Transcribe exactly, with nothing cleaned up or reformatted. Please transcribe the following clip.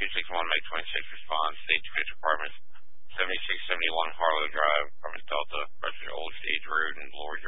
two six one, May twenty-sixth, response, State Police Department, seventy-six seventy-one Harlow Drive, Apartment Delta, Resident Old Stage Road in Lower